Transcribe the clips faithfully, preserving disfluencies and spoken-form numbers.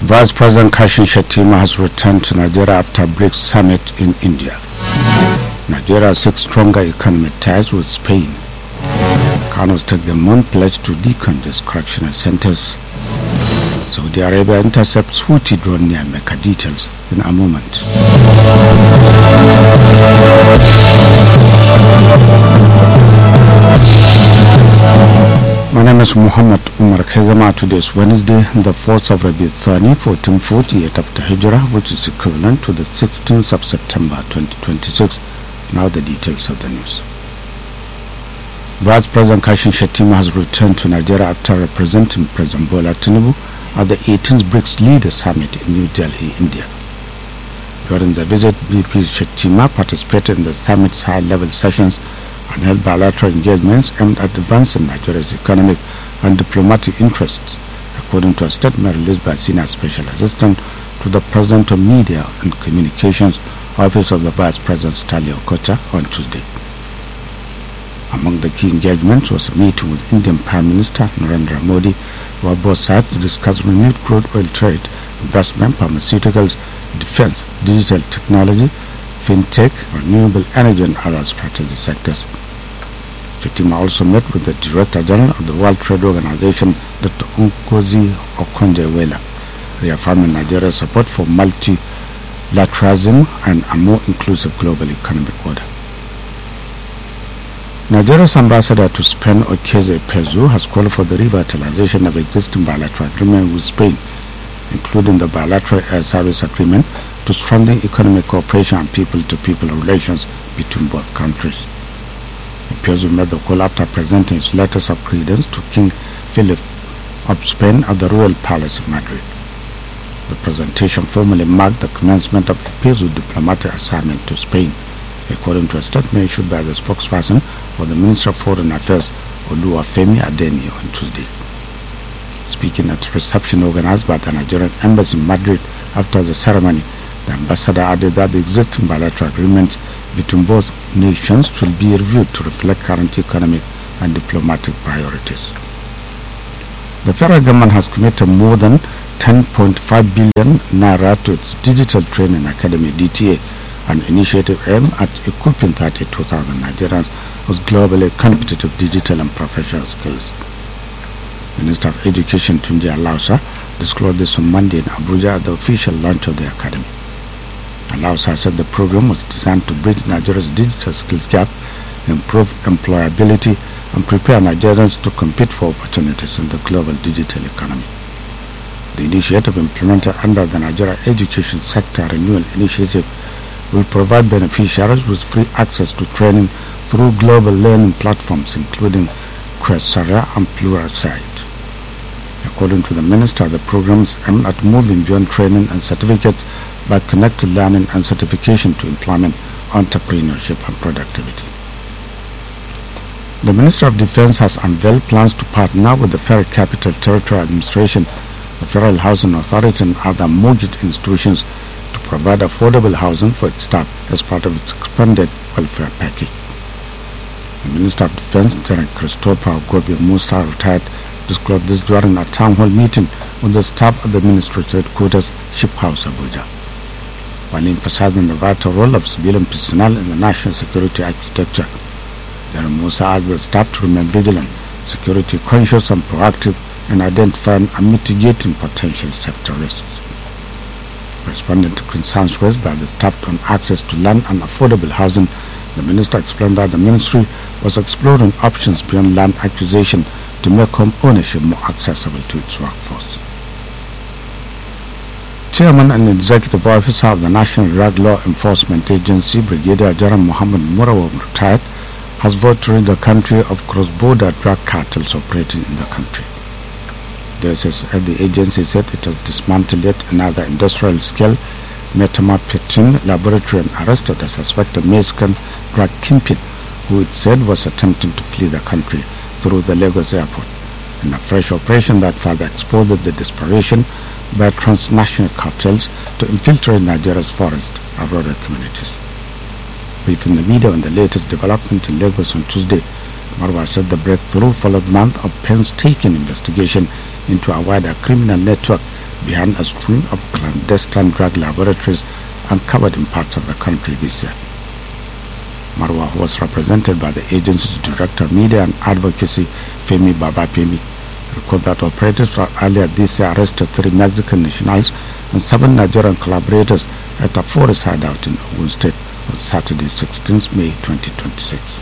Vice President Kashim Shettima has returned to Nigeria after BRICS summit in India. Nigeria seeks stronger economic ties with Spain. Kanos take the moon pledge to decongest correctional centers. Saudi Arabia intercepts Houthi drone near Mecca. Details in a moment. My name is Muhammad Umar Khagama. Today is Wednesday, the fourth of Rabi Thani, fourteen forty-eight after Hijrah, which is equivalent to the sixteenth of September twenty twenty-six. Now the details of the news. Vice President Kashim Shettima has returned to Nigeria after representing President Bola Tinubu at the eighteenth BRICS Leaders Summit in New Delhi, India. During the visit, V P Shettima participated in the summit's high-level sessions and held bilateral engagements aimed at advancing Nigeria's economic and diplomatic interests, according to a statement released by Senior Special Assistant to the President of Media and Communications, Office of the Vice President Stanley Okocha, on Tuesday. Among the key engagements was a meeting with Indian Prime Minister Narendra Modi, where both sides discussed renewed crude oil trade, investment, pharmaceuticals, defense, digital technology, fintech, renewable energy and other strategic sectors. Shettima also met with the Director General of the World Trade Organization, Doctor Ngozi Okonjo-Iweala, reaffirming Nigeria's support for multilateralism and a more inclusive global economic order. Nigeria's ambassador to Spain, Okeze Pezu, has called for the revitalization of existing bilateral agreement with Spain, including the bilateral air service agreement, to strengthen economic cooperation and people-to-people relations between both countries. Pezu made the call after presenting his letters of credence to King Philip of Spain at the Royal Palace in Madrid. The presentation formally marked the commencement of Pezu's diplomatic assignment to Spain, according to a statement issued by the spokesperson for the Minister of Foreign Affairs, Oluwafemi Adeniyi, on Tuesday. Speaking at a reception organized by the Nigerian Embassy in Madrid after the ceremony, the ambassador added that the existing bilateral agreements between both nations should be reviewed to reflect current economic and diplomatic priorities. The federal government has committed more than ten point five billion naira to its Digital Training Academy D T A, an initiative aimed at equipping thirty-two thousand Nigerians with globally competitive digital and professional skills. Minister of Education Tunji Alausa disclosed this on Monday in Abuja at the official launch of the academy. Alausa said the program was designed to bridge Nigeria's digital skills gap, improve employability, and prepare Nigerians to compete for opportunities in the global digital economy. The initiative, implemented under the Nigeria Education Sector Renewal Initiative, will provide beneficiaries with free access to training through global learning platforms including Coursera and Pluralsight. According to the minister, the programs aim at moving beyond training and certificates by connecting learning and certification to employment, entrepreneurship and productivity. The Minister of Defense has unveiled plans to partner with the Federal Capital Territory Administration, the Federal Housing Authority and other mortgage institutions to provide affordable housing for its staff as part of its expanded welfare package. The Minister of Defense, General Christopher Gobi Musa, retired, disclosed this during a town hall meeting with the staff at the Ministry's headquarters, Ship House, Abuja. While emphasizing the vital role of civilian personnel in the national security architecture, General Musa asked the staff to remain vigilant, security conscious and proactive in identifying and mitigating potential safety risks. Responding to concerns raised by the staff on access to land and affordable housing, the minister explained that the ministry was exploring options beyond land acquisition to make home ownership more accessible to its workforce. Chairman and Executive Officer of the National Drug Law Enforcement Agency, Brigadier General Muhammad Murawa, retired, has vowed to rid the country of cross-border drug cartels operating in the country. This is as the agency said it has dismantled yet another industrial-scale methamphetamine laboratory and arrested a suspected Mexican drug kingpin who it said was attempting to flee the country through the Lagos airport, in a fresh operation that further exposed the desperation by transnational cartels to infiltrate Nigeria's forest and rural communities. Briefing the media on the latest development in Lagos on Tuesday, Marwa said the breakthrough followed months of painstaking investigation into a wider criminal network behind a string of clandestine drug laboratories uncovered in parts of the country this year. Marwa, who was represented by the agency's Director of Media and Advocacy, Femi Babapemi, recalled that operators earlier this year arrested three Mexican nationals and seven Nigerian collaborators at a forest hideout in Ogun State on Saturday, sixteenth May twenty twenty-six.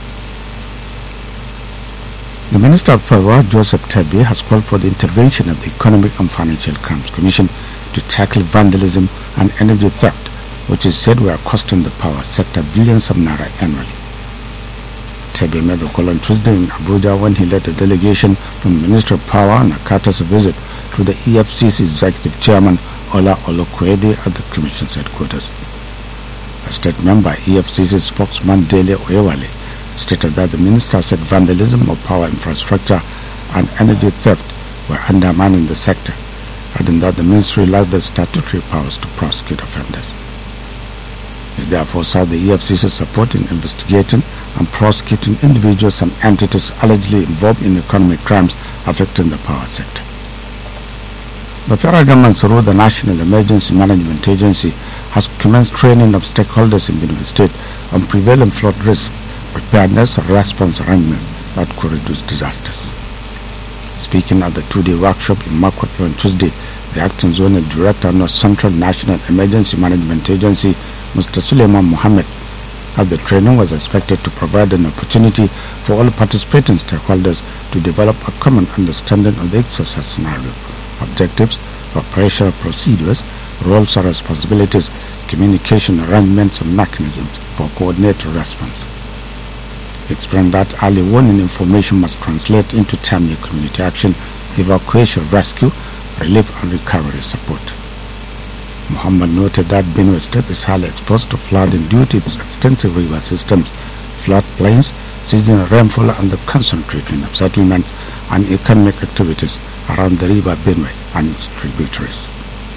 The Minister of Power, Joseph Tebbe, has called for the intervention of the Economic and Financial Crimes Commission to tackle vandalism and energy theft, which is said were costing the power sector billions of naira annually. Tebbe made the call on Tuesday in Abuja when he led a delegation from the Minister of Power on a courtesy visit to the E F C C Executive Chairman Ola Olokwede at the Commission's headquarters. A state member, E F C C spokesman Dele Oyewale, stated that the minister said vandalism of power infrastructure and energy theft were undermining the sector, adding that the ministry lacked the statutory powers to prosecute offenders. He therefore sought the E F C C support in investigating and prosecuting individuals and entities allegedly involved in economic crimes affecting the power sector. The federal government, through the National Emergency Management Agency, has commenced training of stakeholders in Benue State on prevailing flood risks, preparedness and response arrangement that could reduce disasters. Speaking at the two-day workshop in Makoto on Tuesday, the acting zonal director of North Central National Emergency Management Agency, Mister Suleiman Mohammed, said the training was expected to provide an opportunity for all participating stakeholders to develop a common understanding of the exercise scenario, objectives, operational procedures, roles and responsibilities, communication arrangements and mechanisms for coordinated response. He explained that early warning information must translate into timely community action, evacuation, rescue, relief and recovery support. Muhammad noted that Benue State is highly exposed to flooding due to its extensive river systems, floodplains, seasonal rainfall and the concentration of settlements and economic activities around the river Benue and its tributaries.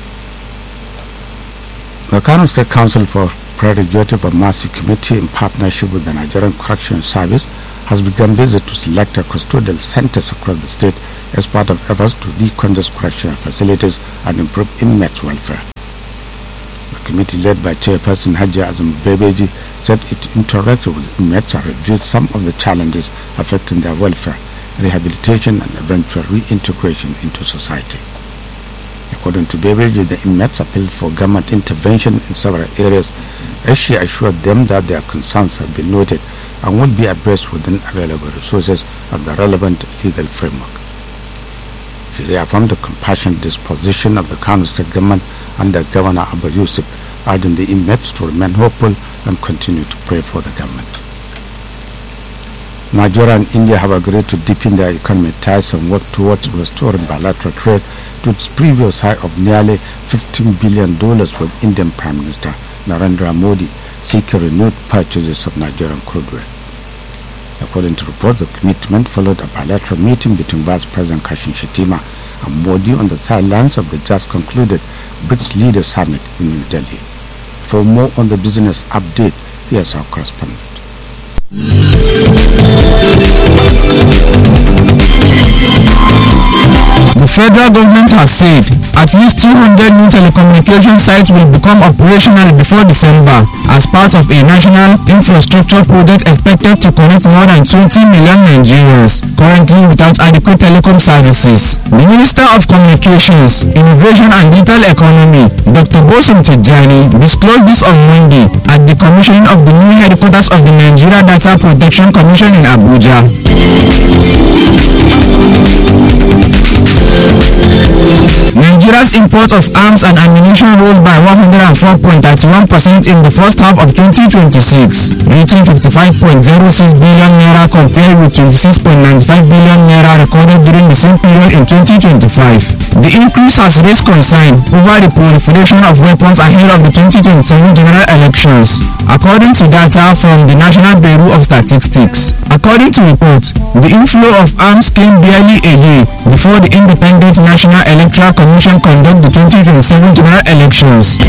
The Kano State Council for Prerogative of Mercy Committee, in partnership with the Nigerian Correctional Service, has begun visit to select custodial centers across the state as part of efforts to decongest correctional facilities and improve inmates' welfare. The committee, led by Chairperson Haji Azam Bebeji, said it interacted with inmates and reviewed some of the challenges affecting their welfare, rehabilitation and eventual reintegration into society. According to Bebeji, the inmates appealed for government intervention in several areas, as she assured them that their concerns have been noted and will be addressed within available resources of the relevant legal framework. She reaffirmed the compassionate disposition of the Kano State government under Governor Abba Yusuf, urging the inmates to remain hopeful and continue to pray for the government. Nigeria and India have agreed to deepen their economic ties and work towards restoring bilateral trade to its previous high of nearly fifteen billion dollars, with Indian Prime Minister Narendra Modi seeking renewed purchases of Nigerian crude oil. According to reports, the commitment followed a bilateral meeting between Vice President Kashim Shettima and Modi on the sidelines of the just concluded BRICS Leaders Summit in New Delhi. For more on the business update, here's our correspondent. The federal government has said at least two hundred new telecommunication sites will become operational before December as part of a national infrastructure project expected to connect more than twenty million Nigerians currently without adequate telecom services. The Minister of Communications, Innovation and Digital Economy, Doctor Bosun Tijani, disclosed this on Monday at the commissioning of the new headquarters of the Nigeria Data Protection Commission in Abuja. Nigeria's import of arms and ammunition rose by one hundred four point three one percent in the first half of twenty twenty-six, reaching fifty-five point zero six billion naira compared with twenty-six point nine five billion naira recorded during the same period in twenty twenty-five. The increase has raised concern over the proliferation of weapons ahead of the twenty twenty-seven general elections, according to data from the National Bureau of Statistics. According to reports, the inflow of arms came barely a year before the Independent National Electoral Commission conduct the twenty twenty-seven general elections.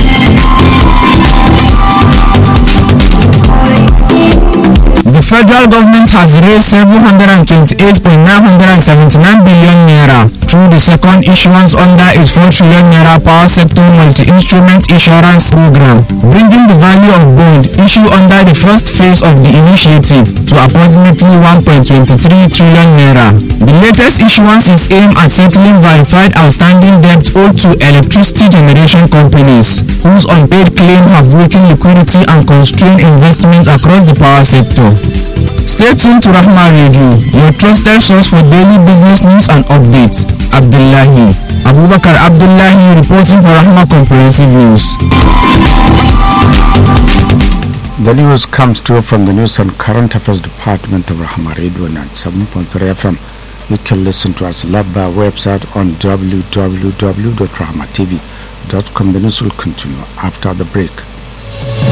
The federal government has raised seven hundred twenty-eight point nine seven nine billion naira through the second issuance under its four trillion naira power sector multi-instrument insurance program, bringing the value of bond issued under the first phase of the initiative to approximately one point two three trillion naira. The latest issuance is aimed at settling verified outstanding debts owed to electricity generation companies, whose unpaid claims have weakened liquidity and constrained investments across the power sector. Stay tuned to Rahma Radio, your trusted source for daily business news and updates. Abdullahi Abubakar Abdullahi reporting for Rahma Comprehensive News. The news comes to you from the News and Current Affairs Department of Rahma Radio ninety-seven point three F M. You can listen to us live by our website on w w w dot rahma t v dot com. The news will continue after the break.